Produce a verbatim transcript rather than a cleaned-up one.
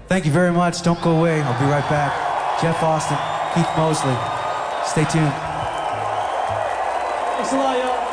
Thank you very much. Don't go away. I'll be right back. Jeff Austin, Keith Mosley. Stay tuned. Thanks a lot, y'all.